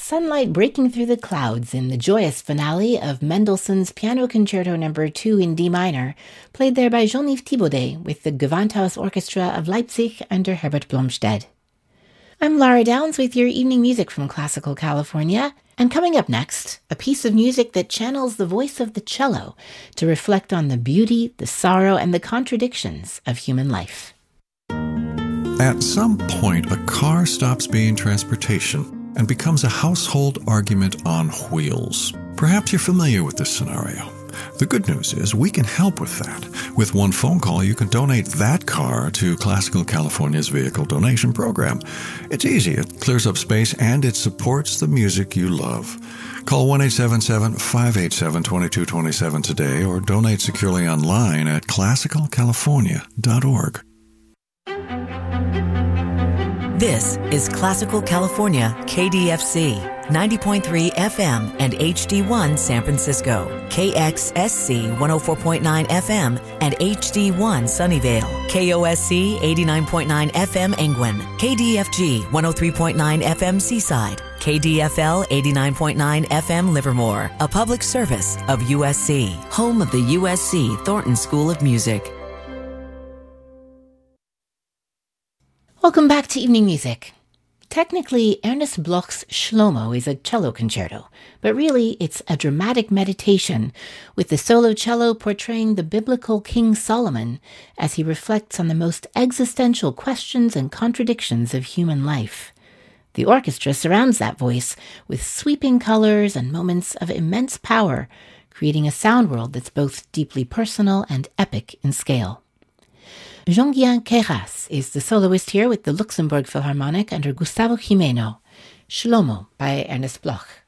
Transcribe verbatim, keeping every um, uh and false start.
sunlight breaking through the clouds in the joyous finale of Mendelssohn's Piano Concerto Number two in D minor, played there by Jean-Yves Thibaudet with the Gewandhaus Orchestra of Leipzig under Herbert Blomstedt. I'm Lara Downs with your evening music from Classical California, and coming up next, a piece of music that channels the voice of the cello to reflect on the beauty, the sorrow, and the contradictions of human life. At some point, a car stops being transportation and becomes a household argument on wheels. Perhaps you're familiar with this scenario. The good news is we can help with that. With one phone call, you can donate that car to Classical California's vehicle donation program. It's easy, it clears up space, and it supports the music you love. Call one eight seven seven, five eight seven, two two two seven today or donate securely online at classical california dot org. This is Classical California, K D F C, ninety point three F M and H D one San Francisco, K X S C one oh four point nine F M and H D one Sunnyvale, K O S C eighty-nine point nine F M Engwin, K D F G one oh three point nine F M Seaside, K D F L eighty-nine point nine F M Livermore, a public service of U S C, home of the U S C Thornton School of Music. Welcome back to Evening Music. Technically, Ernest Bloch's Shlomo is a cello concerto, but really it's a dramatic meditation with the solo cello portraying the biblical King Solomon as he reflects on the most existential questions and contradictions of human life. The orchestra surrounds that voice with sweeping colors and moments of immense power, creating a sound world that's both deeply personal and epic in scale. Jean-Guihen Queyras is the soloist here with the Luxembourg Philharmonic under Gustavo Gimeno, Shlomo by Ernest Bloch.